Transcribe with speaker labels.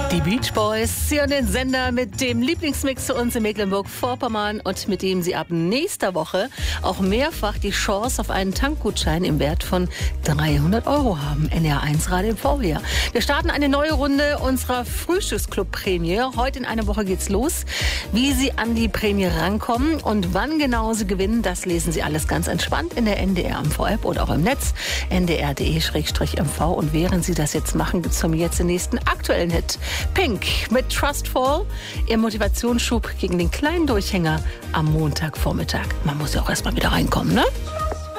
Speaker 1: Die Beach Boys, Sie hören den Sender mit dem Lieblingsmix für uns in Mecklenburg-Vorpommern und mit dem Sie ab nächster Woche auch mehrfach die Chance auf einen Tankgutschein im Wert von 300 € haben. NR1 Radio MV hier. Wir starten eine neue Runde unserer Frühstücksclub-Prämie. Heute in einer Woche geht's los. Wie Sie an die Prämie rankommen und wann genau Sie gewinnen, das lesen Sie alles ganz entspannt in der NDR MV-App oder auch im Netz ndr.de/mv. Und während Sie das jetzt machen, gibt's von mir jetzt den nächsten aktuellen Hit. Pink mit Trustfall, ihr Motivationsschub gegen den kleinen Durchhänger am Montagvormittag. Man muss ja auch erstmal wieder reinkommen, ne?